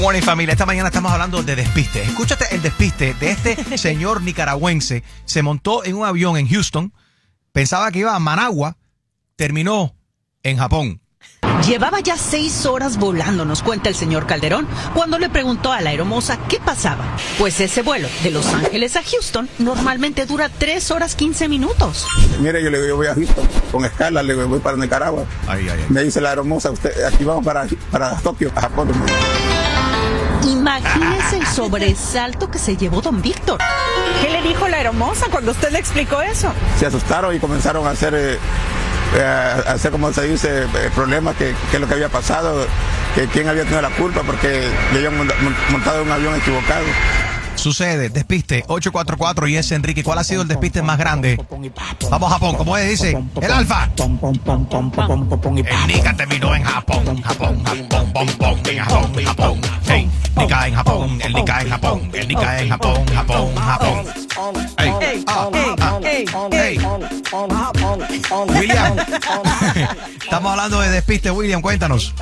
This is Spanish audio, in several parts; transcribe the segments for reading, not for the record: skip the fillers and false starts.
Morning, familia. Esta mañana estamos hablando de despiste. Escúchate el despiste de este señor nicaragüense. Se montó en un avión en Houston, pensaba que iba a Managua, terminó en Japón. Llevaba ya 6 horas volando, nos cuenta el señor Calderón, cuando le preguntó a la aeromoza qué pasaba. Pues ese vuelo de Los Ángeles a Houston normalmente dura 3 horas 15 minutos. Mire, yo le digo, yo voy a Houston con escala, le digo, voy para Nicaragua. Me dice la aeromoza, usted, aquí vamos para Tokio, a Japón. Imagínese el sobresalto que se llevó don Víctor. ¿Qué le dijo la hermosa cuando usted le explicó eso? Se asustaron y comenzaron a hacer como se dice, problemas, que es lo que había pasado, que quién había tenido la culpa porque le habían montado en un avión equivocado. Sucede, despiste, 844 y es Enrique. ¿Cuál ha sido el despiste más grande? Vamos a Japón, como dice el Alfa. El Nica terminó en Japón. Japón, hey, Nica en Japón, el Nica en Japón, el Nica en Japón, Japón. Hey, hey. William, estamos hablando de despiste. William, cuéntanos.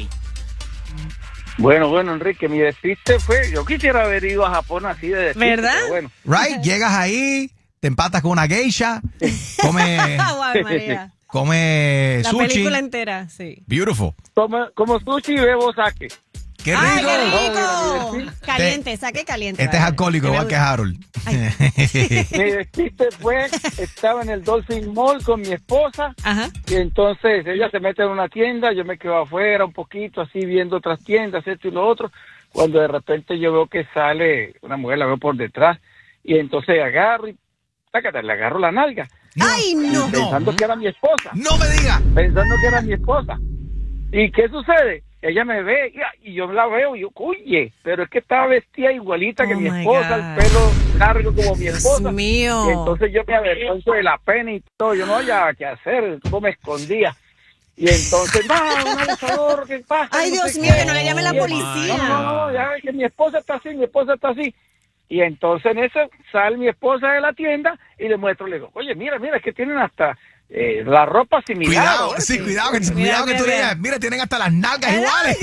Bueno, Enrique, mi despiste fue, yo quisiera haber ido a Japón así de despiste. ¿Verdad? Bueno. Right, llegas ahí, te empatas con una geisha, come la sushi. película entera, sí. Beautiful. Como sushi y bebo sake. ¡Qué rico! ¡Ay, qué rico! Caliente, saque caliente. Este es alcohólico, igual que Harold. Mi despiste fue, estaba en el Dolphin Mall con mi esposa. Ajá. Y entonces ella se mete en una tienda, yo me quedo afuera un poquito así viendo otras tiendas, esto y lo otro, cuando de repente yo veo que sale una mujer, la veo por detrás, y entonces agarro y le agarro la nalga. ¡Ay, no! Pensando que era mi esposa. ¡No me diga! Pensando que era mi esposa. ¿Y qué sucede? Ella me ve y yo la veo y yo, oye, pero es que estaba vestida igualita que mi esposa, el pelo largo como mi esposa. Dios mío. Y entonces yo me avergonzo de la pena y todo, yo no había qué hacer, cómo me escondía. Y entonces, un abusador, ¿qué pasa? Ay, no Dios sé mío, qué. que no le llame la policía. No, ya ves que mi esposa está así. Y entonces en eso sale mi esposa de la tienda y le muestro, le digo, oye, mira, es que tienen hasta la ropa similar. Cuidado que tú digas, mira, tienen hasta las nalgas iguales.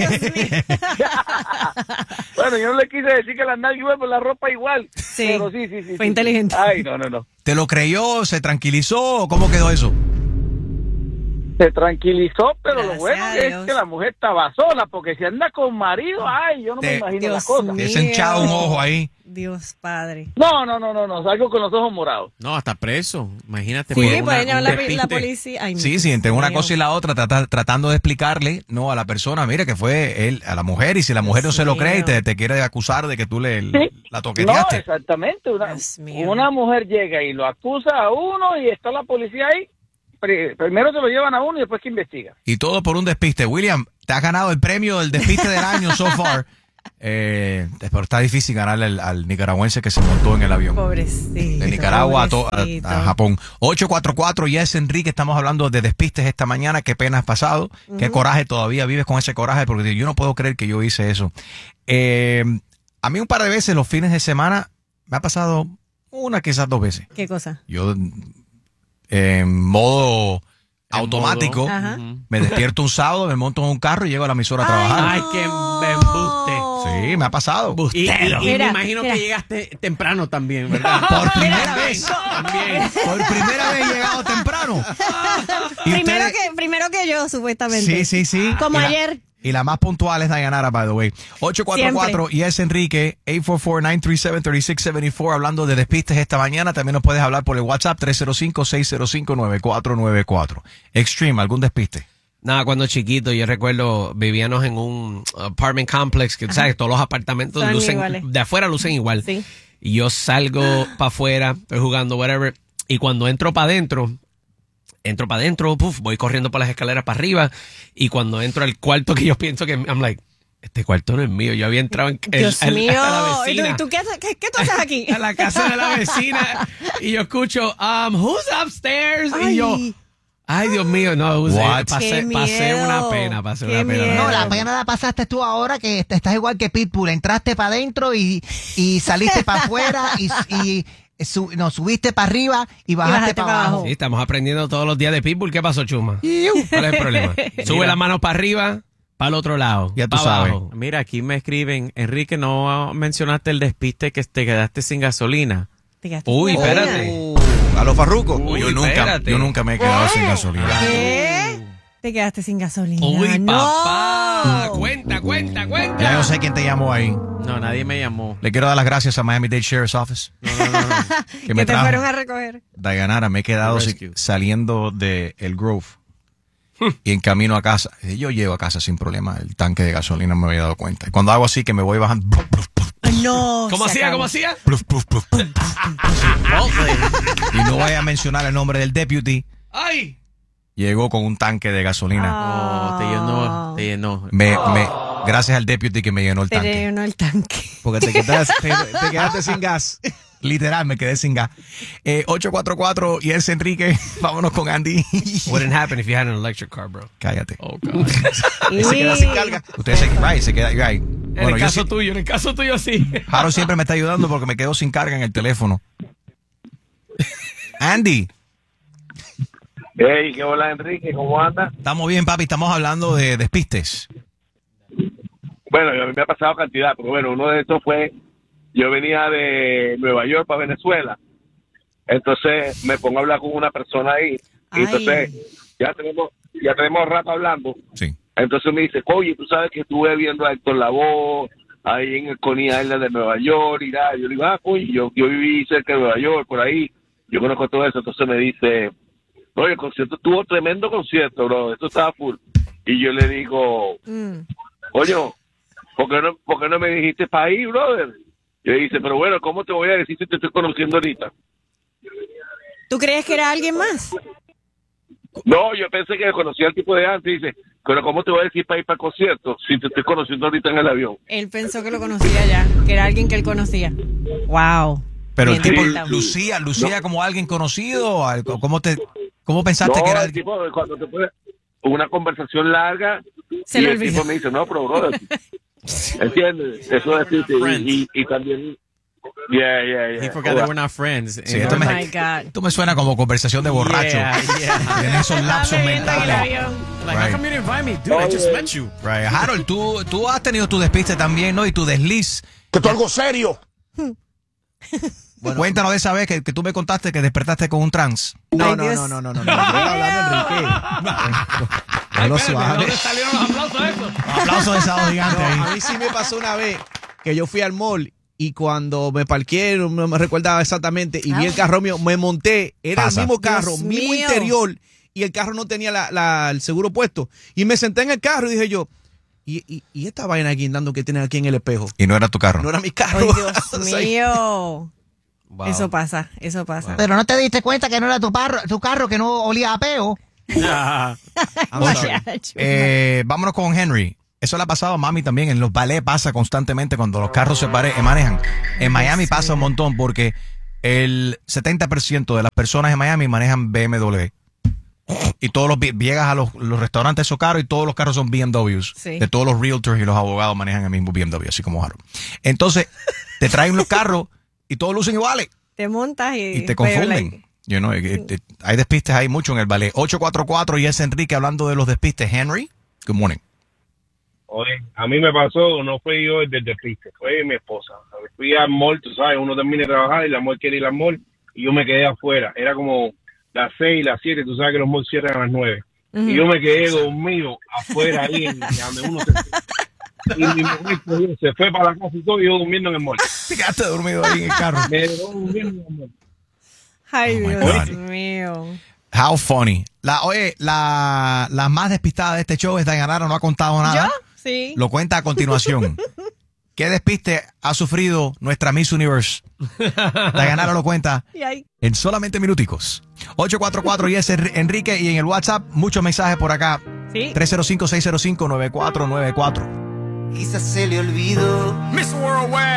Bueno, yo no le quise decir que las nalgas igual, pero la ropa igual. Sí, pero sí. fue inteligente. Ay, no. ¿Te lo creyó? ¿Se tranquilizó? ¿Cómo quedó eso? Se tranquilizó, pero Gracias lo bueno a es Dios. que la mujer estaba sola, porque si anda con marido, ay, yo no me imagino las cosas. Te has hinchado un ojo ahí. Dios padre. No, salgo con los ojos morados. No, hasta preso. Imagínate. Sí, por pueden llamar la despiste. policía. Ay, Sí, entre una Dios. cosa y la otra, tratando de explicarle, no, a la persona, mira, que fue él, a la mujer, y si la mujer no se lo cree y te quiere acusar de que tú la No, toqueteaste. exactamente. Dios mío. Una mujer llega y lo acusa a uno y está la policía ahí. Primero se lo llevan a uno y después que investiga. Y todo por un despiste. William, te has ganado el premio del despiste del año so far. Pero está difícil ganarle al nicaragüense que se montó en el avión. Pobrecito. De Nicaragua pobrecito. a Japón. 844, yes, Enrique, estamos hablando de despistes esta mañana. Qué pena has pasado. Qué coraje, todavía vives con ese coraje, porque yo no puedo creer que yo hice eso. A mí un par de veces los fines de semana me ha pasado una, quizás 2 veces. ¿Qué cosa? Yo en modo automático Ajá. me despierto un sábado, me monto en un carro y llego a la emisora a trabajar. Ay, qué embuste. Sí, me ha pasado. Y me Mira, imagino mira. que llegaste temprano también, ¿verdad? Por primera vez. También. Por primera vez he llegado temprano. ¿Y ustedes? Primero que yo, supuestamente. Sí. Como Y la- ayer. Y la más puntual es Dayanara, by the way. 844 y es Enrique, 844-937-3674, hablando de despistes esta mañana. También nos puedes hablar por el WhatsApp 305-605-9494. Extreme, ¿algún despiste? Nada, cuando chiquito, yo recuerdo, vivíamos en un apartment complex, que sabes, todos los apartamentos Son lucen, iguales. de afuera lucen igual. Sí. Y yo salgo para afuera, estoy jugando, whatever, y cuando entro para adentro, voy corriendo por las escaleras para arriba, y cuando entro al cuarto que yo pienso que, I'm like, este cuarto no es mío, yo había entrado Dios mío. a la ¿Y vecina. tú qué tú haces aquí? A la casa de la vecina, y yo escucho, who's upstairs? Ay. Y yo, ay, Dios mío, no, What? pasé Qué una miedo. pena, Qué miedo. No, la pena la pasaste tú ahora que estás igual que Pitbull. Entraste para adentro y saliste para afuera y subiste para arriba y bajaste para abajo. Sí, estamos aprendiendo todos los días de Pitbull. ¿Qué pasó, Chuma? ¿Cuál es el problema? Sube las manos para arriba, Para el otro lado. Ya tú pa' sabes. abajo. Mira, aquí me escriben, Enrique, no mencionaste el despiste que te quedaste sin gasolina. Te quedaste Uy, sin espérate. A los farrucos. Uy, yo espérate. nunca me he quedado sin gasolina. ¿Qué? Te quedaste sin gasolina. Uy, no. papá. Cuenta. Ya yo sé quién te llamó ahí. No, nadie me llamó. Le quiero dar las gracias a Miami-Dade Sheriff's Office. No. Que me Que te trajo. fueron a recoger. Dayanara, me he quedado Rescue. saliendo de el Grove y en camino a casa. Yo llego a casa sin problema. El tanque de gasolina me había dado cuenta. Y cuando hago así, que me voy bajando. No. ¿Cómo se hacía? acabó. ¿Cómo hacía? Y no voy a mencionar el nombre del deputy. ¡Ay! Llegó con un tanque de gasolina. No, te llenó. Gracias al deputy que me llenó el Te tanque. llenó el tanque. Porque te quedaste sin gas. Literal, me quedé sin gas. 844 y es Enrique. Vámonos con Andy. Wouldn't happen if you had an electric car, bro. Cállate. Oh, God. Y se queda sin carga. Ustedes se queda. Right. En Bueno, el yo caso tuyo, sí. Jaro siempre me está ayudando porque me quedo sin carga en el teléfono. Andy, Hey, ¿qué hola, Enrique? ¿Cómo anda? estamos bien, papi. Estamos hablando de despistes. Bueno, a mí me ha pasado cantidad, pero bueno, uno de estos fue, yo venía de Nueva York para Venezuela, entonces me pongo a hablar con una persona ahí, y entonces ya tenemos rato hablando, Sí. entonces me dice, oye, tú sabes que estuve viendo a Héctor Lavoe ahí en el Coney Island de Nueva York, y nada, yo le digo, oye, yo viví cerca de Nueva York, por ahí, yo conozco todo eso, entonces me dice, oye, el concierto estuvo tremendo concierto, bro, esto estaba full, y yo le digo, oye, ¿por qué no me dijiste para ir, brother? Y le dice, pero bueno, ¿cómo te voy a decir si te estoy conociendo ahorita? ¿Tú crees que era alguien más? No, yo pensé que conocía al tipo de antes. Y dice, pero ¿cómo te voy a decir para ir para el concierto si te estoy conociendo ahorita en el avión? Él pensó que lo conocía ya, que era alguien que él conocía. Wow. Pero el Bien tipo detectado. lucía como alguien conocido. ¿Cómo pensaste No, que era? el tipo, cuando te pones una conversación larga, Se y le el olvidó. tipo me dice, no, pero brother, ¿entiendes? Eso es decirte, y también, He forgot that we're not friends. Sí, And esto Oh me- my God. Esto me suena como conversación de borracho. Yeah. En esos lapsos Estaba bebiendo en el mentales. avión. Like, how come you didn't invite me? Dude, I just met you. Right. Harold, tú has tenido tu despiste también, ¿no? Y tu desliz. Que tú algo serio. Cuéntanos de esa vez que tú me contaste que despertaste con un trans. No. Ay, Dios. Yo estoy hablando, Enrique. Hablo suave. ¿Dónde salieron los aplausos a eso? Aplausos de sábado gigante No, ahí. a mí sí me pasó una vez que yo fui al mall y cuando me parqué, no me recordaba exactamente, y vi el carro mío, me monté, era Pasa. el mismo carro, Dios mismo mío. interior, y el carro no tenía el seguro puesto. Y me senté en el carro y dije yo, ¿y esta vaina guindando que tienen aquí en el espejo? Y no era tu carro. No era mi carro. Ay, Dios O sea, mío. Wow. Eso pasa. Pero no te diste cuenta que no era tu carro, que no olía a peo. Ocho. Vámonos con Henry. Eso le ha pasado a mami también. En los ballets pasa constantemente cuando los carros se manejan. En Miami pasa un montón porque el 70% de las personas en Miami manejan BMW. Y llegas a los restaurantes esos carros y todos los carros son BMWs. Sí. De todos los realtors y los abogados manejan el mismo BMW, así como Harold. Entonces, te traen los carros y todos lucen iguales. Te montas Y te confunden. Hay despistes ahí mucho en el ballet. 844 y es Enrique hablando de los despistes. Henry, good morning. Oye, a mí me pasó, no fui yo el del despiste, fue mi esposa. Fui al mall, tú sabes, uno termina de trabajar y la mujer quiere ir al mall y yo me quedé afuera. Era como las 6, las 7, tú sabes que los malls cierran a las 9. Y yo me quedé dormido afuera ahí, donde uno se... Y mi mujer se fue para la casa y todo, y yo durmiendo en el mall. Te quedaste dormido ahí en el carro. Me dejó durmiendo en el mall. Ay, Oh my Dios God. mío. How funny. La más despistada de este show es Dayanara, no ha contado nada. ¿Yo? Sí. Lo cuenta a continuación. ¿Qué despiste ha sufrido nuestra Miss Universe? Dayanara lo cuenta Y ahí. en solamente minuticos. 844 y es Enrique y en el WhatsApp muchos mensajes por acá. Sí. 305-605-9494. Quizás se le olvidó. Miss Worldwide.